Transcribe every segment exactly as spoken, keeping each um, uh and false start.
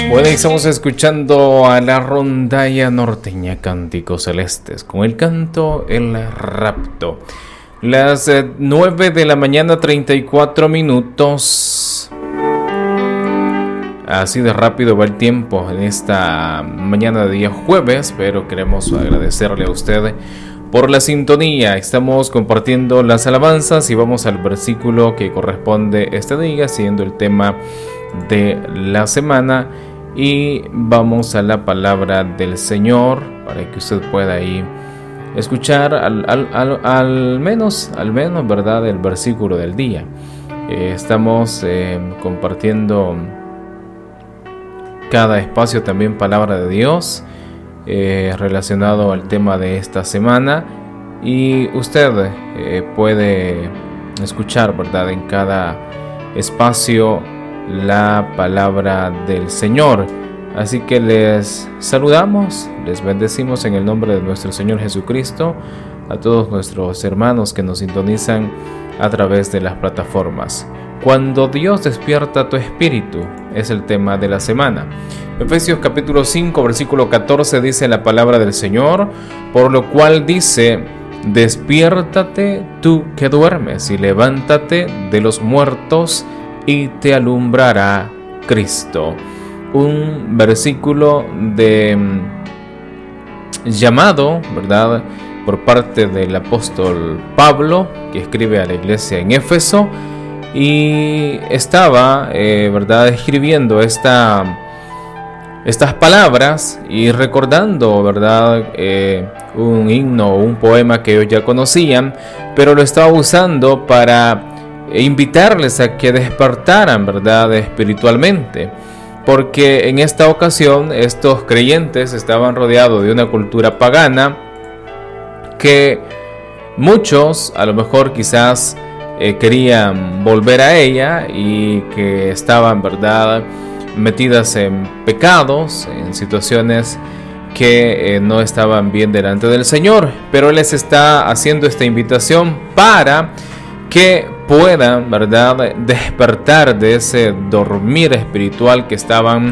Bueno, y estamos escuchando a la rondalla norteña Cánticos Celestes con el canto El Rapto. Las eh, nueve de la mañana, treinta y cuatro minutos. Así de rápido va el tiempo en esta mañana de día jueves, pero queremos agradecerle a usted por la sintonía. Estamos compartiendo las alabanzas y vamos al versículo que corresponde este día, siendo el tema de la semana. Y vamos a la palabra del Señor para que usted pueda ahí escuchar al, al, al, al menos, al menos, ¿verdad?, el versículo del día. Eh, estamos eh, compartiendo cada espacio también palabra de Dios eh, relacionado al tema de esta semana. Y usted eh, puede escuchar, ¿verdad?, en cada espacio la palabra del Señor. Así que les saludamos, les bendecimos en el nombre de nuestro Señor Jesucristo a todos nuestros hermanos que nos sintonizan a través de las plataformas. Cuando Dios despierta tu espíritu es el tema de la semana. Efesios capítulo cinco versículo catorce dice la palabra del Señor, por lo cual dice: despiértate tú que duermes y levántate de los muertos y te alumbrará Cristo. Un versículo de llamado, ¿verdad?, por parte del apóstol Pablo, que escribe a la iglesia en Éfeso, y estaba, eh, ¿verdad?, escribiendo esta, estas palabras y recordando, ¿verdad?, eh, un himno o un poema que ellos ya conocían, pero lo estaba usando para e invitarles a que despertaran, ¿verdad?, espiritualmente, porque en esta ocasión estos creyentes estaban rodeados de una cultura pagana que muchos a lo mejor quizás eh, querían volver a ella y que estaban, ¿verdad?, metidas en pecados, en situaciones que eh, no estaban bien delante del Señor, pero Él les está haciendo esta invitación para que puedan, ¿verdad?, despertar de ese dormir espiritual que estaban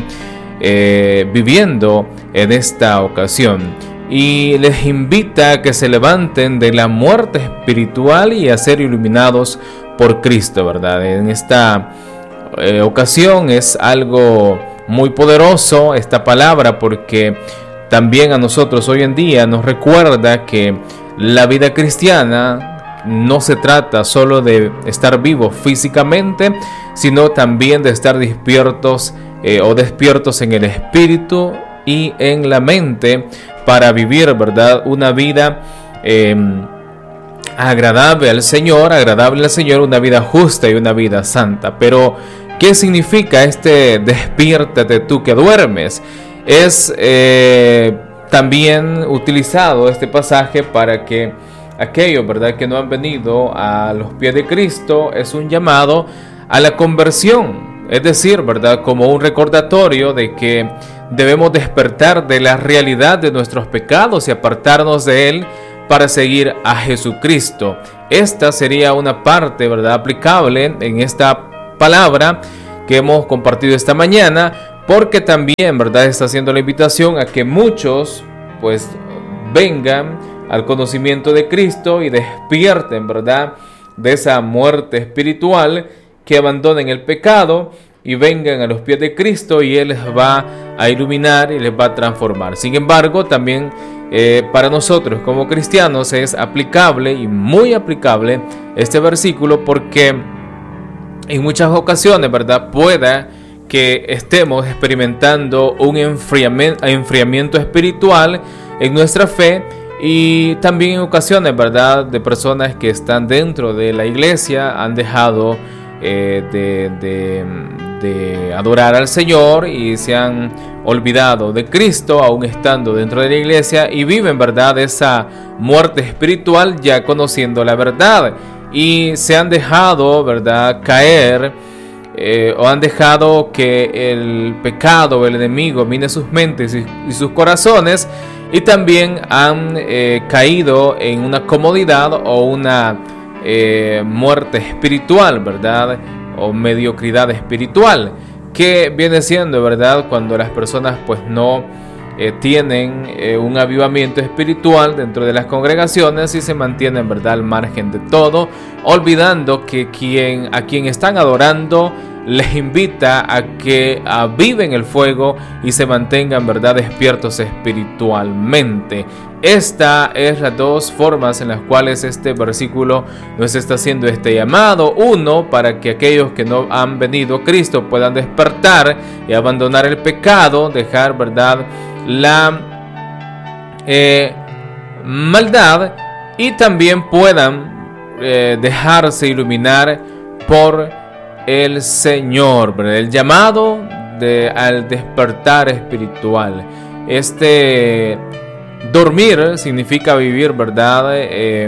eh, viviendo en esta ocasión. Y les invita a que se levanten de la muerte espiritual y a ser iluminados por Cristo, ¿verdad? En esta eh, ocasión es algo muy poderoso esta palabra, porque también a nosotros hoy en día nos recuerda que la vida cristiana no se trata solo de estar vivos físicamente, sino también de estar despiertos eh, o despiertos en el espíritu y en la mente para vivir, ¿verdad?, una vida eh, agradable al Señor, agradable al Señor, una vida justa y una vida santa. Pero, ¿qué significa este despiértate tú que duermes? Es eh, también utilizado este pasaje para que aquellos, ¿verdad?, que no han venido a los pies de Cristo, es un llamado a la conversión, es decir, ¿verdad?, como un recordatorio de que debemos despertar de la realidad de nuestros pecados y apartarnos de Él para seguir a Jesucristo. Esta sería una parte, ¿verdad?, aplicable en esta palabra que hemos compartido esta mañana, porque también, ¿verdad?, está haciendo la invitación a que muchos, pues, vengan al conocimiento de Cristo y despierten, ¿verdad?, de esa muerte espiritual, que abandonen el pecado y vengan a los pies de Cristo y Él les va a iluminar y les va a transformar. Sin embargo, también eh, para nosotros como cristianos es aplicable y muy aplicable este versículo, porque en muchas ocasiones, ¿verdad?, pueda que estemos experimentando un enfriamiento, enfriamiento espiritual en nuestra fe. Y también en ocasiones, ¿verdad?, de personas que están dentro de la iglesia han dejado eh, de, de, de adorar al Señor y se han olvidado de Cristo aún estando dentro de la iglesia, y viven, ¿verdad?, esa muerte espiritual ya conociendo la verdad, y se han dejado, ¿verdad?, caer eh, o han dejado que el pecado, el enemigo, mine sus mentes y, y sus corazones. Y también han eh, caído en una comodidad o una eh, muerte espiritual, ¿verdad?, o mediocridad espiritual. que viene siendo, ¿verdad?, cuando las personas pues no eh, tienen eh, un avivamiento espiritual dentro de las congregaciones y se mantienen, ¿verdad?, al margen de todo, olvidando que quien, a quien están adorando les invita a que aviven el fuego y se mantengan, ¿verdad?, despiertos espiritualmente. Esta es las dos formas en las cuales este versículo nos está haciendo este llamado. Uno, para que aquellos que no han venido a Cristo puedan despertar y abandonar el pecado, dejar, ¿verdad?, la eh, maldad, y también puedan eh, dejarse iluminar por el Señor, ¿verdad? El llamado de, al despertar espiritual. Este dormir significa vivir, ¿verdad?, Eh,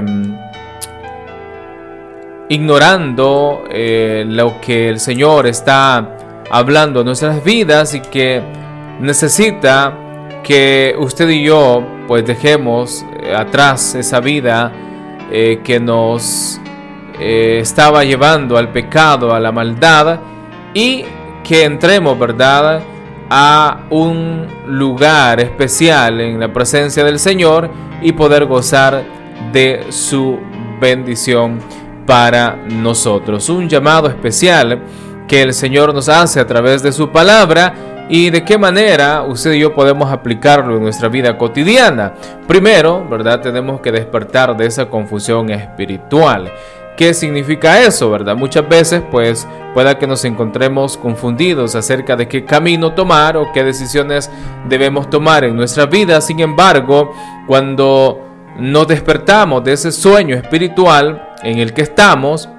ignorando eh, lo que el Señor está hablando en nuestras vidas, y que necesita que usted y yo pues dejemos eh, atrás esa vida eh, que nos eh, estaba llevando al pecado, a la maldad, y que entremos, ¿verdad?, a un lugar especial en la presencia del Señor y poder gozar de su bendición para nosotros. Un llamado especial que el Señor nos hace a través de su palabra, y de qué manera usted y yo podemos aplicarlo en nuestra vida cotidiana. Primero, ¿verdad?, tenemos que despertar de esa confusión espiritual. ¿Qué significa eso, verdad? Muchas veces pues pueda que nos encontremos confundidos acerca de qué camino tomar o qué decisiones debemos tomar en nuestra vida. Sin embargo, cuando nos despertamos de ese sueño espiritual en el que estamos,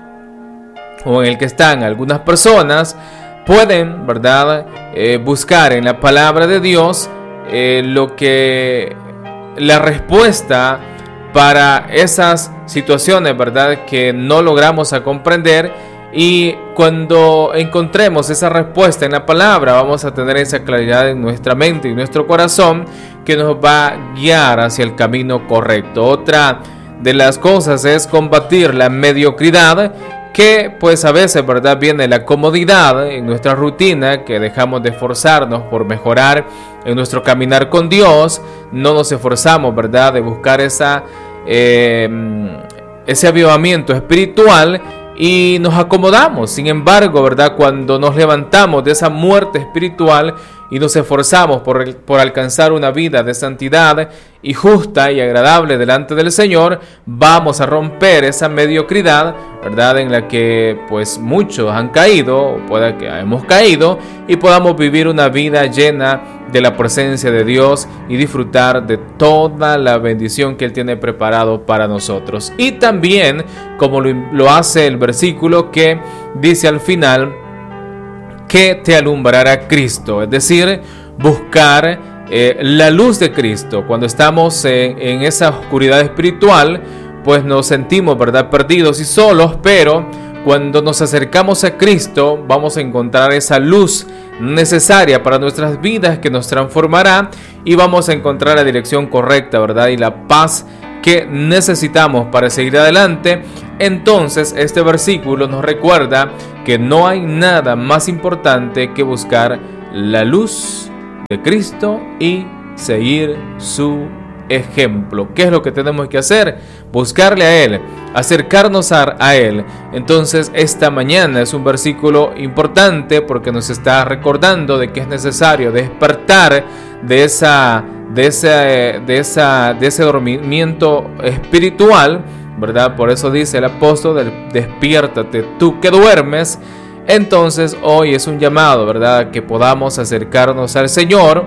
o en el que están algunas personas, pueden, ¿verdad?, eh, buscar en la palabra de Dios eh, lo que la respuesta para esas situaciones, ¿verdad?, que no logramos a comprender. Y cuando encontremos esa respuesta en la palabra, vamos a tener esa claridad en nuestra mente y nuestro corazón que nos va a guiar hacia el camino correcto. Otra de las cosas es combatir la mediocridad, que pues a veces, ¿verdad?, viene la comodidad en nuestra rutina, que dejamos de esforzarnos por mejorar en nuestro caminar con Dios. No nos esforzamos, ¿verdad?, de buscar esa, eh, ese avivamiento espiritual, y nos acomodamos. Sin embargo, ¿verdad?, cuando nos levantamos de esa muerte espiritual y nos esforzamos por, el, por alcanzar una vida de santidad y justa y agradable delante del Señor, vamos a romper esa mediocridad, ¿verdad?, en la que pues muchos han caído, o pueda que hemos caído, y podamos vivir una vida llena de la presencia de Dios y disfrutar de toda la bendición que Él tiene preparado para nosotros. Y también, como lo, lo hace el versículo que dice al final, que te alumbrará Cristo, es decir, buscar eh, la luz de Cristo. Cuando estamos en, en esa oscuridad espiritual, pues nos sentimos, ¿verdad?, perdidos y solos, pero cuando nos acercamos a Cristo, vamos a encontrar esa luz necesaria para nuestras vidas que nos transformará, y vamos a encontrar la dirección correcta, ¿verdad?, y la paz que necesitamos para seguir adelante. Entonces este versículo nos recuerda que no hay nada más importante que buscar la luz de Cristo y seguir su ejemplo. ¿Qué es lo que tenemos que hacer? Buscarle a Él, acercarnos a, a Él. Entonces esta mañana es un versículo importante porque nos está recordando de que es necesario despertar de esa de ese, de esa, de ese dormimiento espiritual, ¿verdad? Por eso dice el apóstol, despiértate tú que duermes. Entonces hoy es un llamado, ¿verdad?, que podamos acercarnos al Señor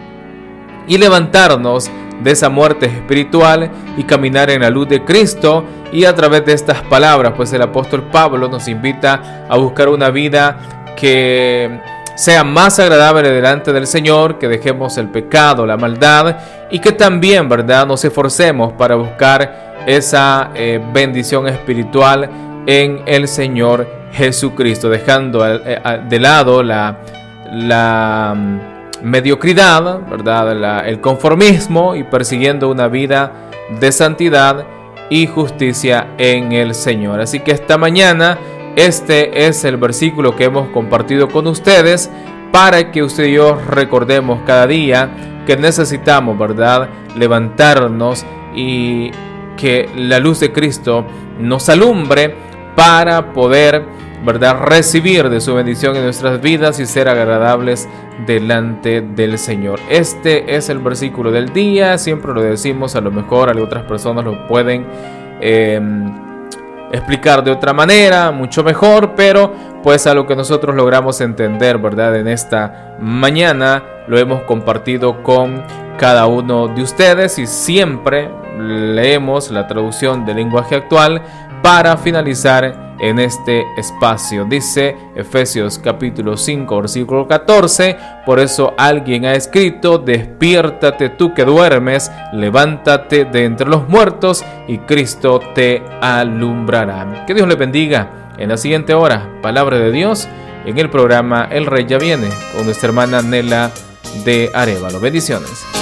y levantarnos de esa muerte espiritual y caminar en la luz de Cristo. Y a través de estas palabras, pues el apóstol Pablo nos invita a buscar una vida que sea más agradable delante del Señor, que dejemos el pecado, la maldad, y que también, ¿verdad?, nos esforcemos para buscar esa eh, bendición espiritual en el Señor Jesucristo, dejando eh, de lado la, la mediocridad, ¿verdad?, la, el conformismo, y persiguiendo una vida de santidad y justicia en el Señor. Así que esta mañana Este es el versículo que hemos compartido con ustedes para que usted y yo recordemos cada día que necesitamos, ¿verdad?, levantarnos y que la luz de Cristo nos alumbre para poder, ¿verdad?, recibir de su bendición en nuestras vidas y ser agradables delante del Señor. Este es el versículo del día, siempre lo decimos, a lo mejor otras personas lo pueden eh, explicar de otra manera, mucho mejor, pero pues a lo que nosotros logramos entender, ¿verdad?, en esta mañana lo hemos compartido con cada uno de ustedes y siempre leemos la traducción del lenguaje actual para finalizar en este espacio. Dice Efesios capítulo cinco versículo catorce: por eso alguien ha escrito: despiértate tú que duermes, levántate de entre los muertos y Cristo te alumbrará. Que Dios le bendiga. En la siguiente hora, palabra de Dios en el programa El Rey Ya Viene con nuestra hermana Nela de Arévalo. Bendiciones.